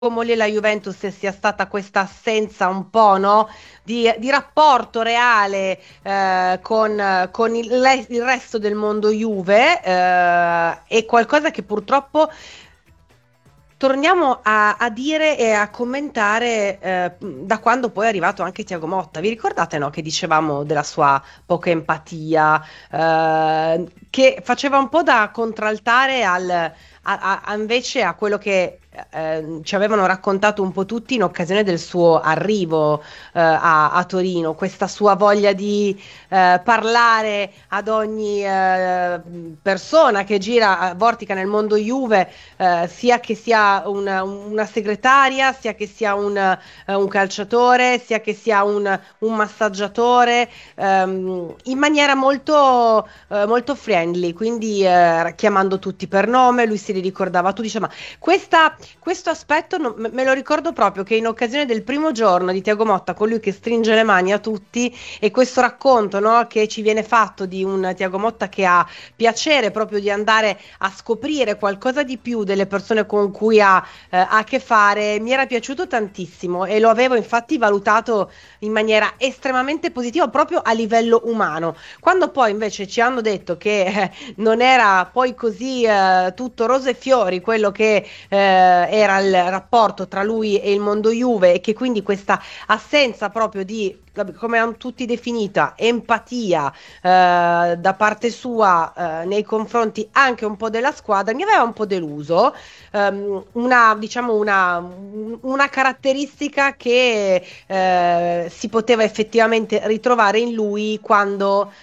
Moglie e la Juventus sia stata questa assenza un po', no? Di rapporto reale con il resto del mondo Juve, è qualcosa che purtroppo torniamo a dire e a commentare da quando poi è arrivato anche Thiago Motta. Vi ricordate, no, che dicevamo della sua poca empatia, che faceva un po' da contraltare invece a quello che ci avevano raccontato un po' tutti in occasione del suo arrivo a Torino, questa sua voglia di parlare ad ogni persona che gira, vortica nel mondo Juve, sia che sia una segretaria, sia che sia un calciatore, sia che sia un massaggiatore, in maniera molto friendly, quindi chiamando tutti per nome, lui si li ricordava tutti, dice, ma questo aspetto me lo ricordo proprio che in occasione del primo giorno di Thiago Motta, con lui che stringe le mani a tutti, e questo racconto, no, che ci viene fatto di un Thiago Motta che ha piacere proprio di andare a scoprire qualcosa di più delle persone con cui ha a che fare, mi era piaciuto tantissimo e lo avevo infatti valutato in maniera estremamente positiva proprio a livello umano. Quando poi invece ci hanno detto che non era poi così tutto rose e fiori quello che era il rapporto tra lui e il mondo Juve, e che quindi questa assenza proprio di, come hanno tutti definita, empatia da parte sua nei confronti anche un po' della squadra, mi aveva un po' deluso. Diciamo una caratteristica che si poteva effettivamente ritrovare in lui quando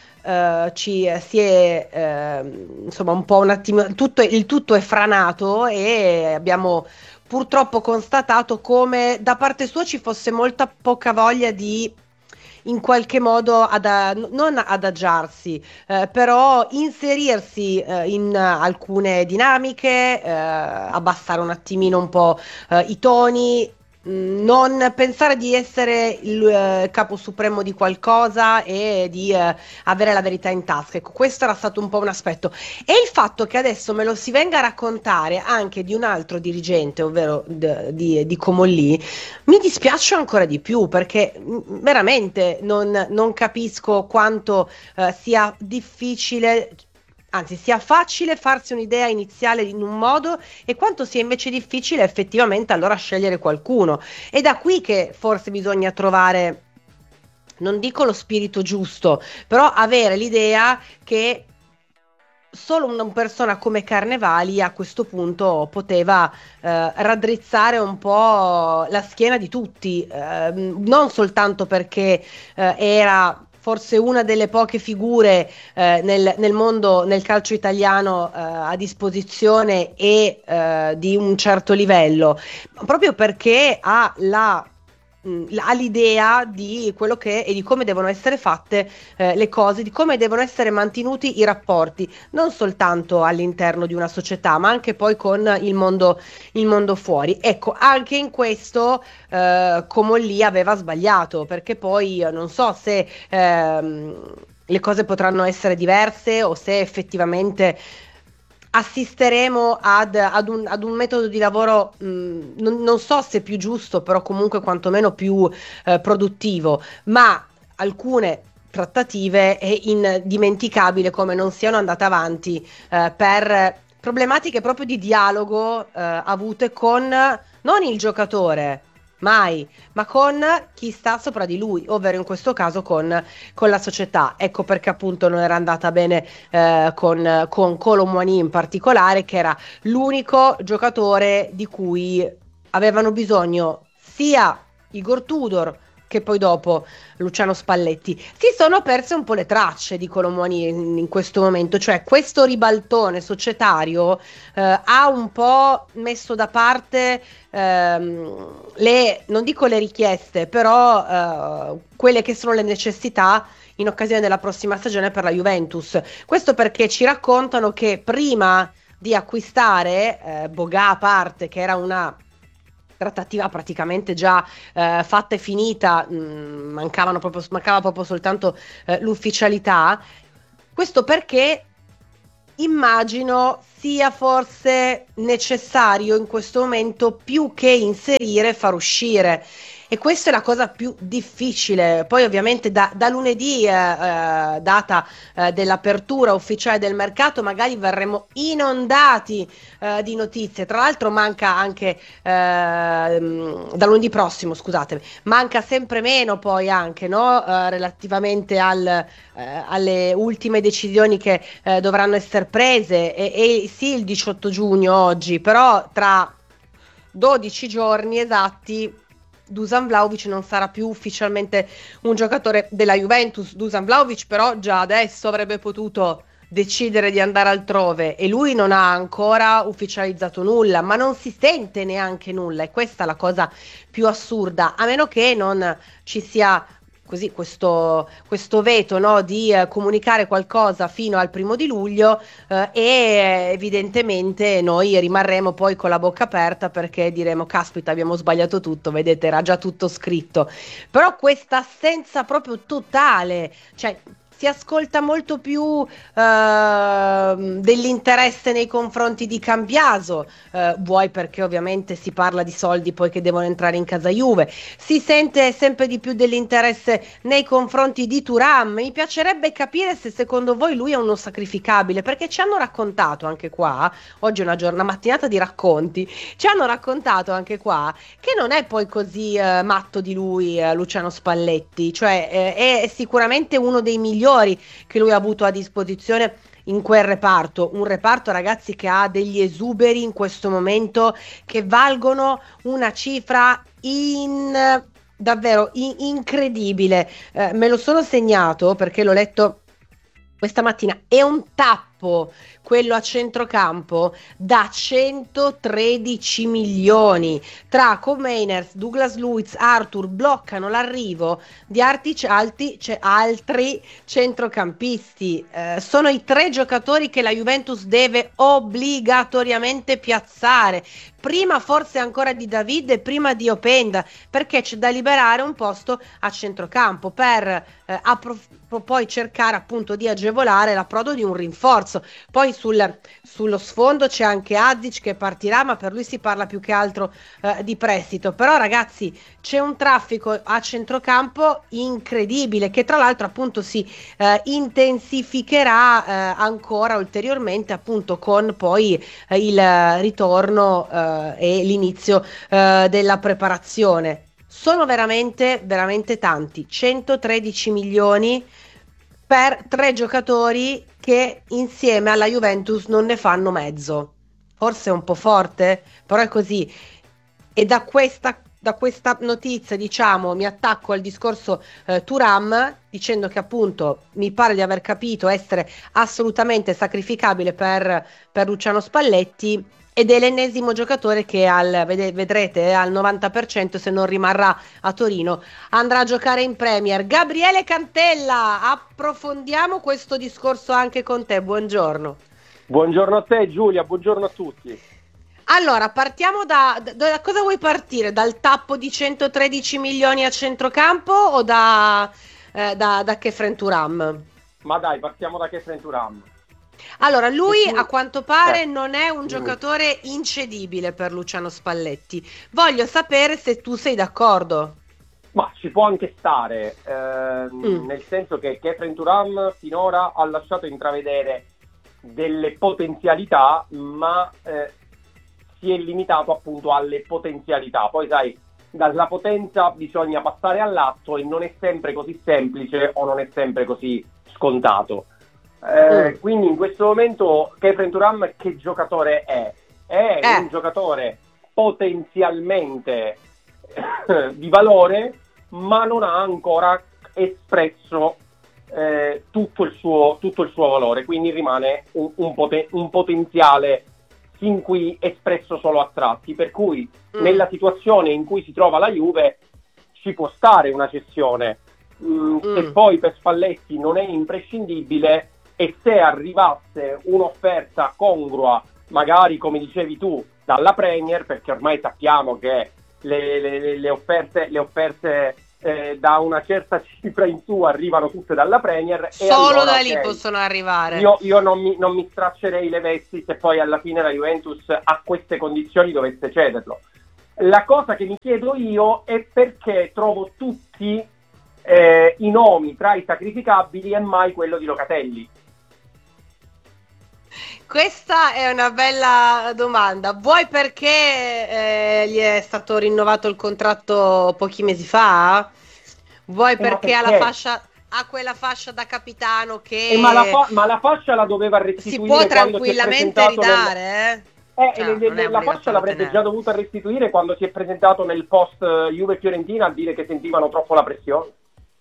si è insomma un po' un attimo il tutto è franato, e abbiamo purtroppo constatato come da parte sua ci fosse molta poca voglia di in qualche modo non adagiarsi, però inserirsi in alcune dinamiche, abbassare un attimino un po' i toni. Non pensare di essere il capo supremo di qualcosa e di avere la verità in tasca. Ecco, questo era stato un po' un aspetto. E il fatto che adesso me lo si venga a raccontare anche di un altro dirigente, ovvero di Comolli, mi dispiace ancora di più perché veramente non capisco quanto sia difficile. Anzi, sia facile farsi un'idea iniziale in un modo e quanto sia invece difficile effettivamente allora scegliere qualcuno. È da qui che forse bisogna trovare, non dico lo spirito giusto, però avere l'idea che solo una persona come Carnevali a questo punto poteva raddrizzare un po' la schiena di tutti, non soltanto perché era forse una delle poche figure nel mondo, nel calcio italiano a disposizione e di un certo livello, ma proprio perché ha l'idea di quello che e di come devono essere fatte le cose, di come devono essere mantenuti i rapporti, non soltanto all'interno di una società, ma anche poi con il mondo fuori. Ecco, anche in questo Comolli aveva sbagliato, perché poi non so se le cose potranno essere diverse o se effettivamente assisteremo ad un metodo di lavoro, non so se più giusto, però comunque quantomeno più produttivo, ma alcune trattative è indimenticabile come non siano andate avanti per problematiche proprio di dialogo avute con non il giocatore. Mai, ma con chi sta sopra di lui, ovvero in questo caso con la società. Ecco perché appunto non era andata bene con Kolo Muani in particolare, che era l'unico giocatore di cui avevano bisogno sia Igor Tudor che poi dopo Luciano Spalletti. Si sono perse un po' le tracce di Kolo Muani in questo momento, cioè questo ribaltone societario ha un po' messo da parte non dico le richieste, però quelle che sono le necessità in occasione della prossima stagione per la Juventus. Questo perché ci raccontano che prima di acquistare Boga a parte, che era una trattativa praticamente già fatta e finita, mancava proprio soltanto l'ufficialità. Questo perché immagino sia forse necessario in questo momento più che inserire, far uscire. E questa è la cosa più difficile. Poi ovviamente da lunedì, data dell'apertura ufficiale del mercato, magari verremo inondati di notizie. Tra l'altro manca anche, da lunedì prossimo, scusatemi, manca sempre meno poi anche, no? Relativamente alle ultime decisioni che dovranno essere prese. E sì, il 18 giugno oggi, però tra 12 giorni esatti Dusan Vlahovic non sarà più ufficialmente un giocatore della Juventus. Dusan Vlahovic però già adesso avrebbe potuto decidere di andare altrove e lui non ha ancora ufficializzato nulla, ma non si sente neanche nulla, e questa è la cosa più assurda, a meno che non ci sia così questo veto, no, di comunicare qualcosa fino al 1° luglio, e evidentemente noi rimarremo poi con la bocca aperta perché diremo caspita, abbiamo sbagliato tutto, vedete, era già tutto scritto. Però questa assenza proprio totale, cioè si ascolta molto più dell'interesse nei confronti di Cambiaso, vuoi perché ovviamente si parla di soldi poi che devono entrare in casa Juve, si sente sempre di più dell'interesse nei confronti di Thuram. Mi piacerebbe capire se secondo voi lui è uno sacrificabile, perché ci hanno raccontato anche qua, oggi è una mattinata di racconti, ci hanno raccontato anche qua che non è poi così matto di lui Luciano Spalletti, cioè è sicuramente uno dei migliori che lui ha avuto a disposizione in quel reparto, un reparto, ragazzi, che ha degli esuberi in questo momento che valgono una cifra davvero incredibile. Me lo sono segnato perché l'ho letto questa mattina. È un tappo quello a centrocampo da 113 milioni. Tra Koemeiners, Douglas Luiz, Arthur bloccano l'arrivo di altri centrocampisti. Sono i 3 giocatori che la Juventus deve obbligatoriamente piazzare. Prima forse ancora di David e prima di Openda, perché c'è da liberare un posto a centrocampo per poi cercare appunto di agevolare l'approdo di un rinforzo. Poi sullo sfondo c'è anche Azic che partirà, ma per lui si parla più che altro di prestito. Però ragazzi, c'è un traffico a centrocampo incredibile, che tra l'altro appunto si intensificherà ancora ulteriormente appunto con poi il ritorno e l'inizio della preparazione. Sono veramente, veramente tanti, 113 milioni per 3 giocatori che insieme alla Juventus non ne fanno mezzo. Forse è un po' forte, però è così. E da questa notizia, diciamo, mi attacco al discorso Thuram, dicendo che appunto mi pare di aver capito essere assolutamente sacrificabile per Luciano Spalletti, ed è l'ennesimo giocatore che vedrete al 90%, se non rimarrà a Torino, andrà a giocare in Premier. Gabriele Cantella, approfondiamo questo discorso anche con te, buongiorno. Buongiorno a te Giulia, buongiorno a tutti. Allora, partiamo da cosa vuoi partire? Dal tappo di 113 milioni a centrocampo o da Khéphren Thuram? Ma dai, partiamo da Khéphren Thuram. Allora, lui a quanto pare non è un giocatore incedibile per Luciano Spalletti. Voglio sapere se tu sei d'accordo. Ma ci può anche stare, nel senso che Khéphren Thuram finora ha lasciato intravedere delle potenzialità, ma si è limitato appunto alle potenzialità. Poi sai, dalla potenza bisogna passare all'atto e non è sempre così semplice o non è sempre così scontato. Quindi in questo momento Khéphren Thuram che giocatore è? È un giocatore potenzialmente di valore, ma non ha ancora espresso tutto il suo valore, quindi rimane un potenziale fin qui espresso solo a tratti, per cui nella situazione in cui si trova la Juve ci può stare una cessione, che poi per Spalletti non è imprescindibile, e se arrivasse un'offerta congrua, magari come dicevi tu, dalla Premier, perché ormai sappiamo che le offerte da una certa cifra in su arrivano tutte dalla Premier. Solo e allora, da lì okay, possono arrivare. Io non mi straccerei le vesti se poi alla fine la Juventus a queste condizioni dovesse cederlo. La cosa che mi chiedo io è perché trovo tutti i nomi tra i sacrificabili e mai quello di Locatelli. Questa è una bella domanda. Vuoi perché gli è stato rinnovato il contratto pochi mesi fa? Vuoi perché ha la fascia, ha quella fascia da capitano che ma la fascia la doveva restituire si può tranquillamente ridare, la fascia l'avrebbe già dovuta restituire quando si è presentato nel post Juve Fiorentina a dire che sentivano troppo la pressione.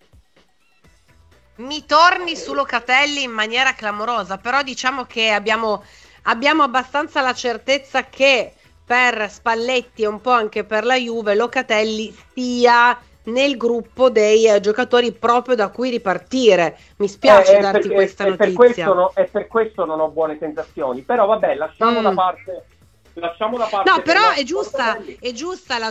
Mi torni su Locatelli in maniera clamorosa, però diciamo che abbiamo abbastanza la certezza che per Spalletti e un po' anche per la Juve Locatelli stia nel gruppo dei giocatori proprio da cui ripartire. Mi spiace darti questa notizia. Per questo non ho buone sensazioni, però vabbè, lasciamo da parte. No, però è giusta la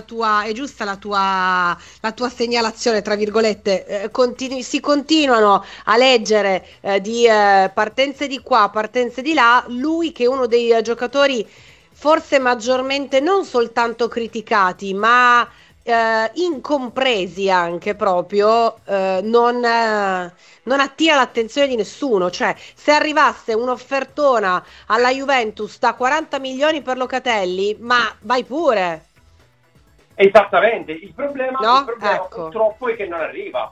tua segnalazione, tra virgolette. Si continuano a leggere di partenze di qua, partenze di là. Lui che è uno dei giocatori forse maggiormente non soltanto criticati, ma incompresi anche proprio, non attira l'attenzione di nessuno. Cioè, se arrivasse un'offertona alla Juventus da 40 milioni per Locatelli, ma vai pure. Esattamente, il problema Ecco. purtroppo è che non arriva.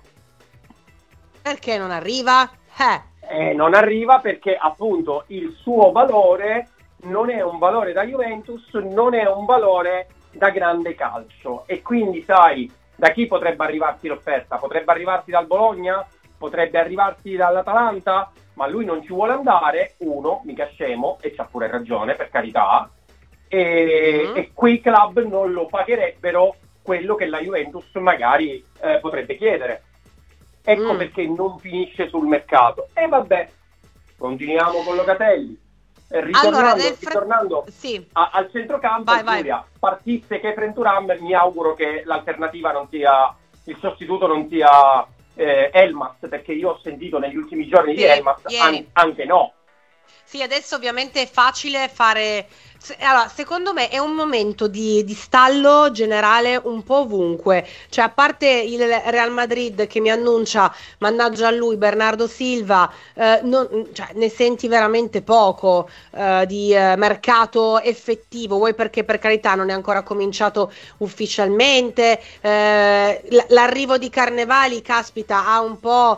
Perché non arriva? Non arriva perché appunto il suo valore non è un valore da Juventus, non è un valore da grande calcio, e quindi sai da chi potrebbe arrivarti l'offerta? Potrebbe arrivarti dal Bologna? Potrebbe arrivarti dall'Atalanta? Ma lui non ci vuole andare, uno, mica scemo, e c'ha pure ragione, per carità, e quei club non lo pagherebbero quello che la Juventus magari potrebbe chiedere. Ecco perché non finisce sul mercato. E vabbè, continuiamo con Locatelli. Ritornando sì, al centrocampo, Giulia, partisse Khéphren Thuram, mi auguro che l'alternativa non sia, il sostituto non sia Elmas, perché io ho sentito negli ultimi giorni di Elmas anche no. Sì, adesso ovviamente è facile fare. Allora, secondo me è un momento di stallo generale un po' ovunque. Cioè, a parte il Real Madrid che mi annuncia, mannaggia a lui, Bernardo Silva, cioè, ne senti veramente poco di mercato effettivo. Vuoi perché per carità non è ancora cominciato ufficialmente. L'arrivo di Carnevali, caspita, ha un po'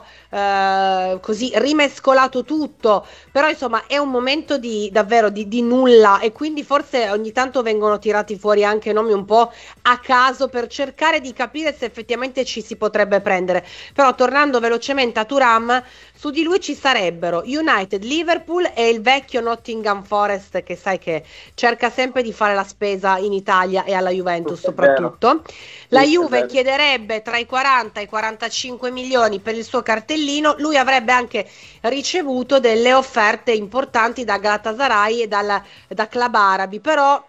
così rimescolato tutto. Però insomma è un momento davvero di nulla, e quindi forse ogni tanto vengono tirati fuori anche nomi un po' a caso per cercare di capire se effettivamente ci si potrebbe prendere. Però tornando velocemente a Thuram, su di lui ci sarebbero United, Liverpool e il vecchio Nottingham Forest, che sai che cerca sempre di fare la spesa in Italia e alla Juventus soprattutto. La Juve chiederebbe tra i 40 e i 45 milioni per il suo cartellino. Lui avrebbe anche ricevuto delle offerte importanti da Galatasaray e da club arabi, però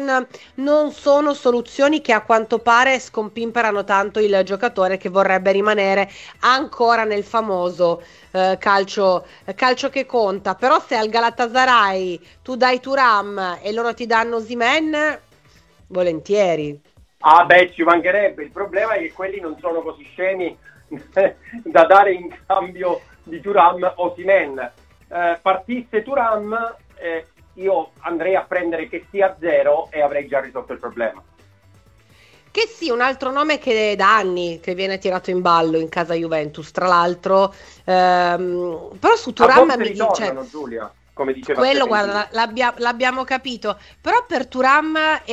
non sono soluzioni che a quanto pare scompimperano tanto il giocatore, che vorrebbe rimanere ancora nel famoso calcio che conta. Però se al Galatasaray tu dai Thuram e loro ti danno Osimhen, volentieri. Ah beh, ci mancherebbe. Il problema è che quelli non sono così scemi da dare in cambio di Thuram Osimhen. Partisse Thuram, io andrei a prendere che sia zero e avrei già risolto il problema. Che sì, un altro nome che da anni che viene tirato in ballo in casa Juventus, tra l'altro, però su Thuram mi dice, Giulia, come diceva quello, guarda, l'abbiamo capito, però per Thuram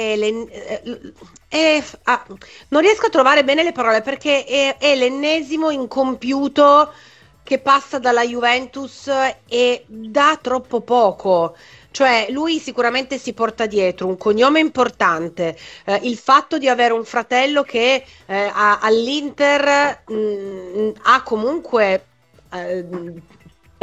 non riesco a trovare bene le parole, perché è l'ennesimo incompiuto che passa dalla Juventus e dà troppo poco. Cioè, lui sicuramente si porta dietro un cognome importante, il fatto di avere un fratello che all'Inter ha comunque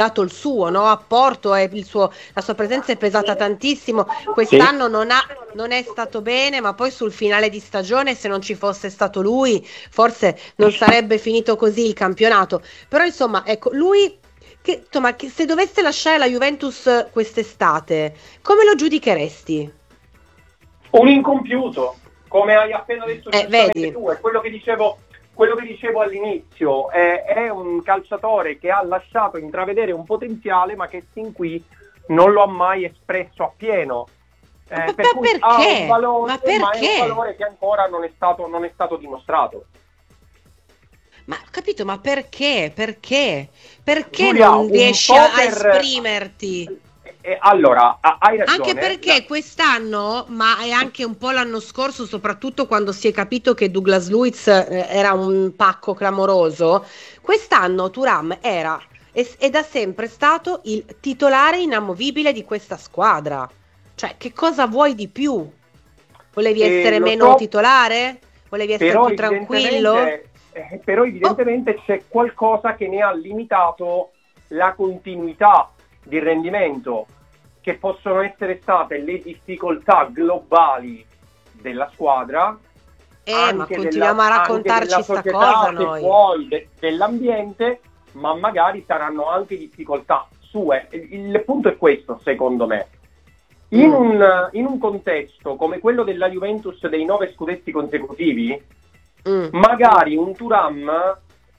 dato il suo, no? Apporto e la sua presenza è pesata tantissimo. Quest'anno non è stato bene, ma poi sul finale di stagione, se non ci fosse stato lui, forse non sarebbe finito così il campionato. Però insomma, ecco, lui insomma, che se dovesse lasciare la Juventus quest'estate, come lo giudicheresti? Un incompiuto, come hai appena detto Vedi. tu, è quello che dicevo all'inizio, è un calciatore che ha lasciato intravedere un potenziale, ma che sin qui non lo ha mai espresso appieno. Per cui perché? Ha un valore, Ma perché? ma è un valore che ancora non è stato dimostrato. Ma ho capito, ma perché? Perché? Perché Giulia, non riesci a esprimerti? Allora, hai ragione. Anche perché quest'anno, ma è anche un po' l'anno scorso, soprattutto quando si è capito che Douglas Luiz era un pacco clamoroso, quest'anno Thuram era e da sempre stato il titolare inamovibile di questa squadra. Cioè, che cosa vuoi di più? Volevi essere meno titolare? Volevi essere più tranquillo? Però evidentemente c'è qualcosa che ne ha limitato la continuità di rendimento, che possono essere state le difficoltà globali della squadra, ma continuiamo a raccontarci sta cosa noi. Poi dell'ambiente, ma magari saranno anche difficoltà sue. Il punto è questo, secondo me. In un contesto come quello della Juventus dei 9 scudetti consecutivi, magari un Thuram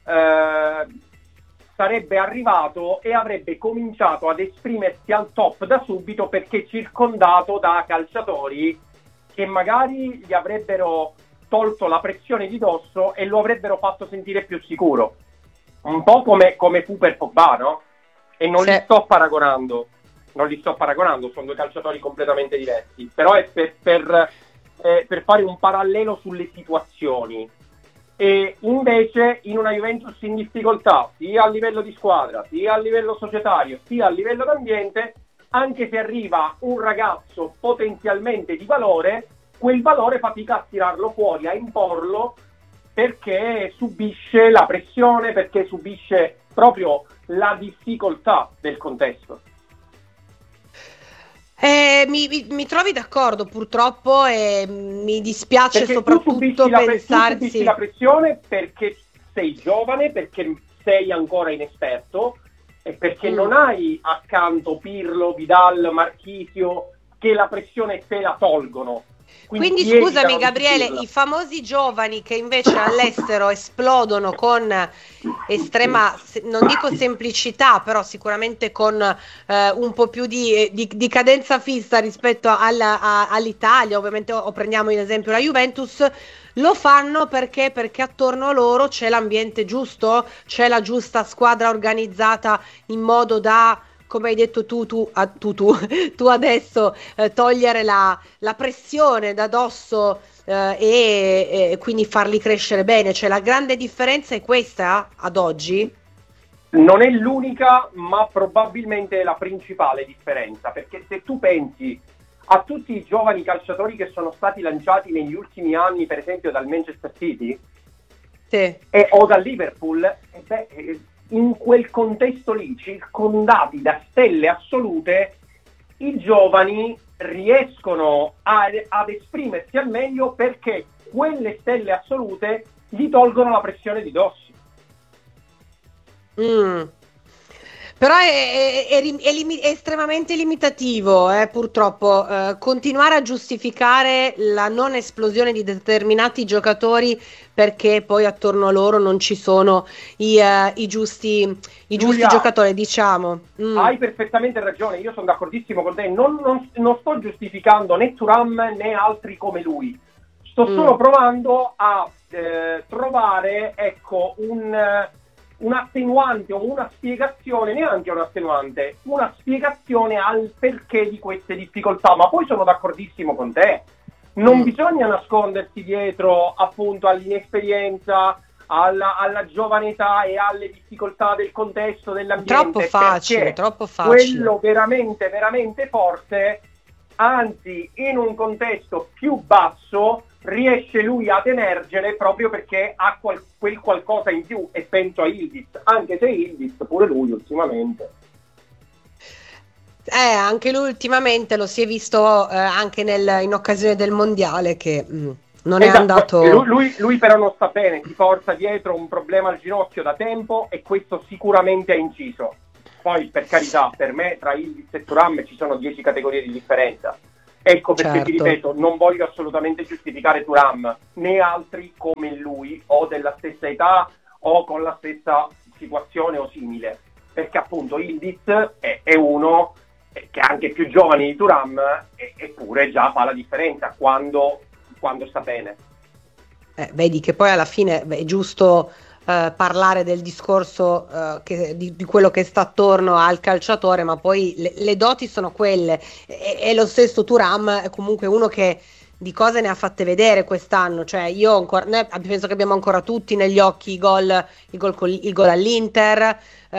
sarebbe arrivato e avrebbe cominciato ad esprimersi al top da subito, perché circondato da calciatori che magari gli avrebbero tolto la pressione di dosso e lo avrebbero fatto sentire più sicuro. Un po' come fu per Pogba, no? E non li sto paragonando, sono due calciatori completamente diversi, però è per fare un parallelo sulle situazioni. E invece in una Juventus in difficoltà, sia a livello di squadra, sia a livello societario, sia a livello d'ambiente, anche se arriva un ragazzo potenzialmente di valore, quel valore fatica a tirarlo fuori, a imporlo, perché subisce la pressione, perché subisce proprio la difficoltà del contesto. Mi trovi d'accordo purtroppo, e mi dispiace perché soprattutto pensarsi. Tu subisci la pressione perché sei giovane, perché sei ancora inesperto e perché non hai accanto Pirlo, Vidal, Marchisio che la pressione te la tolgono. Quindi scusami Gabriele, i famosi giovani che invece all'estero esplodono con estrema, non dico semplicità, però sicuramente con un po' più di cadenza fissa rispetto all'Italia, ovviamente, o prendiamo in esempio la Juventus, lo fanno perché attorno a loro c'è l'ambiente giusto, c'è la giusta squadra organizzata in modo da, come hai detto tu adesso, togliere la pressione da dosso e quindi farli crescere bene. Cioè, la grande differenza è questa ad oggi? Non è l'unica, ma probabilmente è la principale differenza, perché se tu pensi a tutti i giovani calciatori che sono stati lanciati negli ultimi anni, per esempio dal Manchester City o dal Liverpool, in quel contesto lì, circondati da stelle assolute, i giovani riescono ad esprimersi al meglio, perché quelle stelle assolute gli tolgono la pressione di dosso. Però è estremamente limitativo, purtroppo, continuare a giustificare la non esplosione di determinati giocatori perché poi attorno a loro non ci sono i giusti Giulia, giocatori, diciamo. Hai perfettamente ragione, io sono d'accordissimo con te, non sto giustificando né Thuram né altri come lui, sto solo provando a trovare, ecco, un attenuante o una spiegazione, neanche un attenuante, una spiegazione al perché di queste difficoltà. Ma poi sono d'accordissimo con te, non bisogna nascondersi dietro appunto all'inesperienza, alla giovane età e alle difficoltà del contesto, dell'ambiente. Troppo facile. Quello veramente, veramente forte, anzi in un contesto più basso, riesce lui ad emergere proprio perché ha quel qualcosa in più, e penso a Ildiz, anche se Ildiz pure lui ultimamente Anche lui ultimamente lo si è visto anche in occasione del mondiale che non è andato. Lui però non sta bene, si porta dietro un problema al ginocchio da tempo e questo sicuramente ha inciso. Poi, per carità, per me tra Yildiz e Thuram ci sono 10 categorie di differenza. Ecco perché Certo. ti ripeto, non voglio assolutamente giustificare Thuram né altri come lui o della stessa età o con la stessa situazione o simile, perché appunto Yildiz è uno che è anche più giovane di Thuram eppure già fa la differenza quando sta bene. Vedi che poi alla fine è giusto parlare del discorso di quello che sta attorno al calciatore, ma poi le doti sono quelle e lo stesso Thuram è comunque uno che di cose ne ha fatte vedere quest'anno, cioè penso che abbiamo ancora tutti negli occhi il gol all'Inter,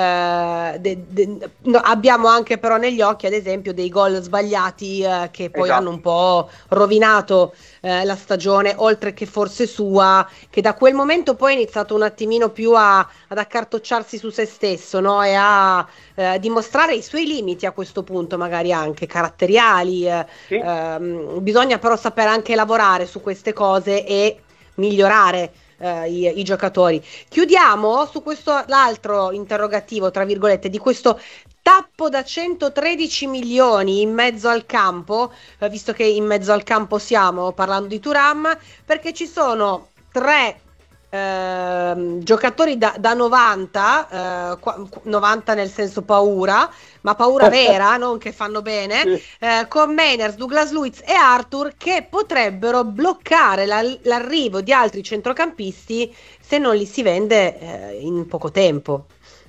abbiamo anche però negli occhi ad esempio dei gol sbagliati che poi hanno un po' rovinato la stagione, oltre che forse sua, che da quel momento poi è iniziato un attimino più ad accartocciarsi su se stesso, no? E a dimostrare i suoi limiti a questo punto, magari anche caratteriali. Sì. Bisogna però sapere anche lavorare su queste cose e migliorare i giocatori. Chiudiamo su questo l'altro interrogativo, tra virgolette, di questo tappo da 113 milioni in mezzo al campo, visto che in mezzo al campo siamo parlando di Thuram, perché ci sono 3 giocatori da 90, 90 nel senso paura, ma paura vera, non che fanno bene, con Mainers, Douglas Luiz e Arthur, che potrebbero bloccare l'arrivo di altri centrocampisti se non li si vende in poco tempo.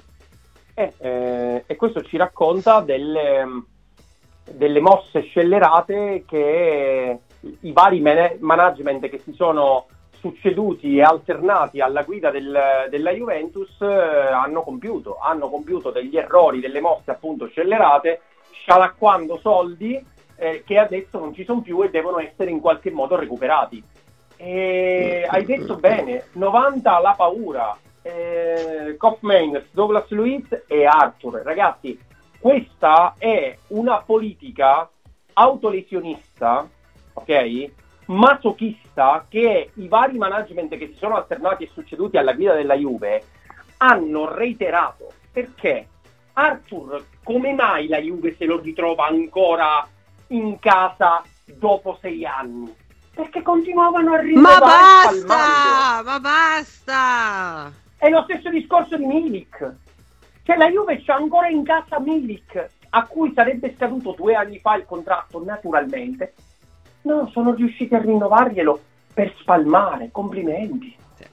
E questo ci racconta delle mosse scellerate che i vari management che si sono succeduti e alternati alla guida della Juventus hanno compiuto degli errori, delle mosse appunto scellerate, scialacquando soldi che adesso non ci sono più e devono essere in qualche modo recuperati. E hai detto bene, 90 la paura, Koopmeiners, Douglas Luiz e Arthur. Ragazzi, questa è una politica autolesionista, ok? Masochista, che i vari management che si sono alternati e succeduti alla guida della Juve hanno reiterato. Perché Arthur, come mai la Juve se lo ritrova ancora in casa dopo 6 anni? Perché continuavano a rinnovare. Ma basta! È lo stesso discorso di Milik. Cioè la Juve c'ha ancora in casa Milik, a cui sarebbe scaduto 2 anni fa il contratto naturalmente. No, sono riusciti a rinnovarglielo per spalmare. Complimenti.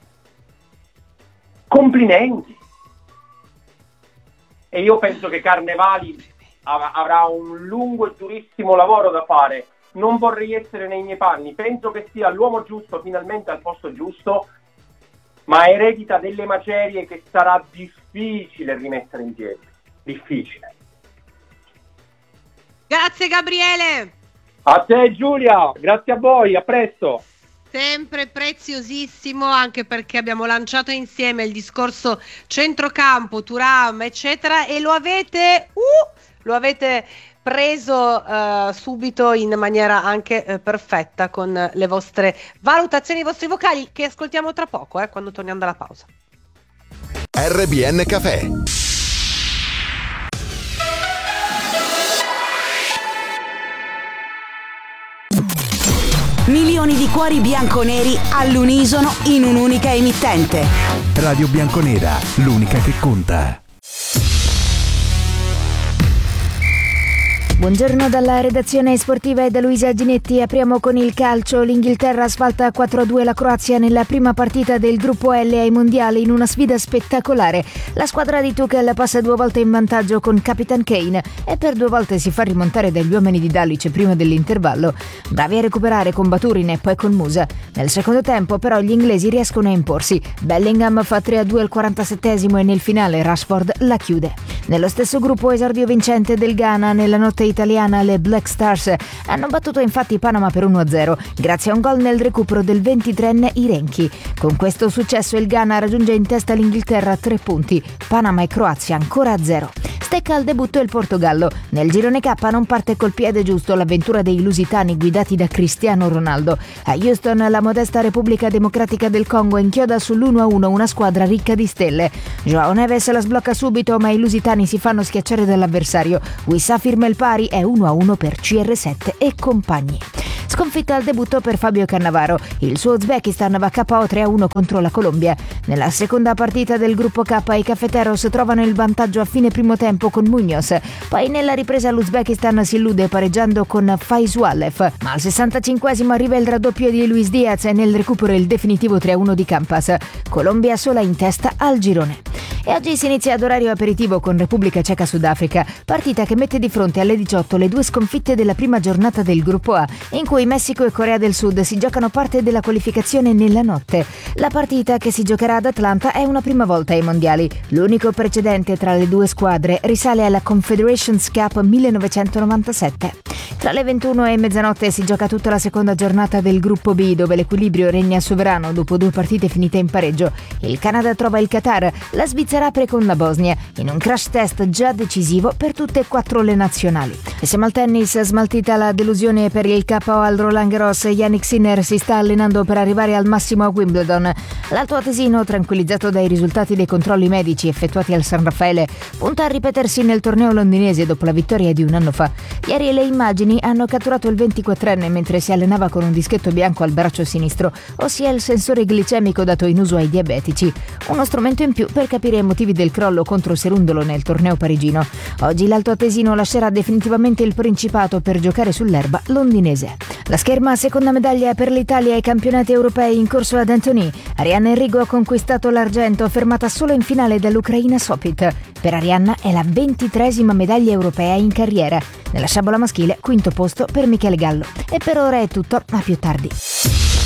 Complimenti. E io penso che Carnevali avrà un lungo e durissimo lavoro da fare. Non vorrei essere nei miei panni. Penso che sia l'uomo giusto finalmente al posto giusto, ma eredita delle macerie che sarà difficile rimettere in piedi. Difficile. Grazie Gabriele. A te Giulia, grazie a voi, a presto. Sempre preziosissimo, anche perché abbiamo lanciato insieme il discorso centrocampo, Thuram, eccetera, e lo avete preso subito in maniera anche perfetta con le vostre valutazioni, i vostri vocali, che ascoltiamo tra poco, quando torniamo dalla pausa. RBN Cafè. Milioni di cuori bianconeri all'unisono in un'unica emittente. Radio Bianconera, l'unica che conta. Buongiorno dalla redazione sportiva e da Luisa Ginetti. Apriamo con il calcio. L'Inghilterra sfalta 4-2 la Croazia nella prima partita del gruppo L ai mondiali in una sfida spettacolare. La squadra di Tuchel passa 2 volte in vantaggio con Capitan Kane e per 2 volte si fa rimontare dagli uomini di Dalic prima dell'intervallo. Bravi a recuperare con Baturin e poi con Musa. Nel secondo tempo però gli inglesi riescono a imporsi. Bellingham fa 3-2 al 47esimo e nel finale Rashford la chiude. Nello stesso gruppo esordio vincente del Ghana nella notte italiana, le Black Stars hanno battuto infatti Panama per 1-0 grazie a un gol nel recupero del 23enne Irenchi. Con questo successo il Ghana raggiunge in testa l'Inghilterra a 3 punti, Panama e Croazia ancora a 0. Stecca al debutto il Portogallo. Nel girone K non parte col piede giusto l'avventura dei lusitani guidati da Cristiano Ronaldo. A Houston la modesta Repubblica Democratica del Congo inchioda sull'1-1 una squadra ricca di stelle. João Neves la sblocca subito, ma i lusitani si fanno schiacciare dall'avversario. Wissa firma il pari, è 1-1 per CR7 e compagni. Sconfitta al debutto per Fabio Cannavaro. Il suo Uzbekistan va KO 3-1 contro la Colombia. Nella seconda partita del gruppo K i cafeteros trovano il vantaggio a fine primo tempo con Muñoz. Poi nella ripresa l'Uzbekistan si illude pareggiando con Faizualev. Ma al 65esimo arriva il raddoppio di Luis Diaz e nel recupero il definitivo 3-1 di Campas. Colombia sola in testa al girone. E oggi si inizia ad orario aperitivo con Repubblica Ceca-Sudafrica, partita che mette di fronte alle 18 le 2 sconfitte della prima giornata del gruppo A, in cui Messico e Corea del Sud si giocano parte della qualificazione nella notte. La partita, che si giocherà ad Atlanta, è una prima volta ai mondiali. L'unico precedente tra le due squadre risale alla Confederations Cup 1997. Tra le 21 e mezzanotte si gioca tutta la seconda giornata del gruppo B, dove l'equilibrio regna sovrano dopo 2 partite finite in pareggio. Il Canada trova il Qatar, la Svizzera apre con la Bosnia, in un crash test già decisivo per tutte e 4 le nazionali. E siamo al tennis, smaltita la delusione per il KO al Roland Garros, Jannik Sinner si sta allenando per arrivare al massimo a Wimbledon. L'alto atesino, tranquillizzato dai risultati dei controlli medici effettuati al San Raffaele, punta a ripetersi nel torneo londinese dopo la vittoria di un anno fa. Ieri le immagini hanno catturato il 24enne mentre si allenava con un dischetto bianco al braccio sinistro, ossia il sensore glicemico dato in uso ai diabetici. Uno strumento in più per capire i motivi del crollo contro Serundolo nel torneo parigino. Oggi l'alto atesino lascerà definitivamente il Principato per giocare sull'erba londinese. La scherma seconda medaglia per l'Italia ai campionati europei in corso ad Antony. Arianna Enrico ha conquistato l'argento, fermata solo in finale dall'Ucraina Sopit. Per Arianna è la 23esima medaglia europea in carriera. Nella sciabola maschile, quinto posto per Michele Gallo. E per ora è tutto, a più tardi.